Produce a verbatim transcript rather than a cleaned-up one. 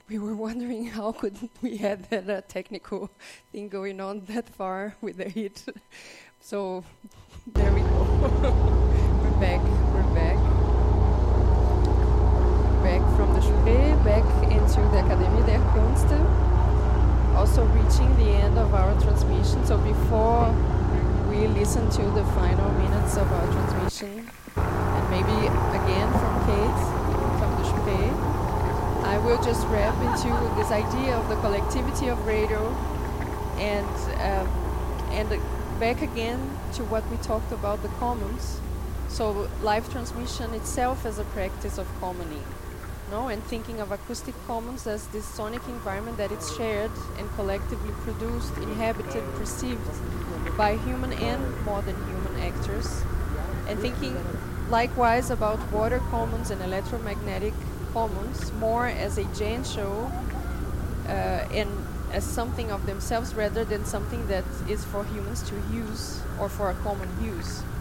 we were wondering how could we have that uh, technical thing going on that far with the heat. So there we go. We're back. We're back. Back from the Spree, back into the Academie der Künste. Also reaching the end of our transmission. So before we listen to the final minutes of our transmission, and maybe again from Kate, from the Spree, I will just wrap into this idea of the collectivity of radio, and um, and uh, back again to what we talked about, the commons. So live transmission itself as a practice of commoning, no, and thinking of acoustic commons as this sonic environment that is shared and collectively produced, inhabited, perceived by human and modern human actors, and thinking likewise about water commons and electromagnetic commons more as a giant show uh, and as something of themselves rather than something that is for humans to use or for a common use.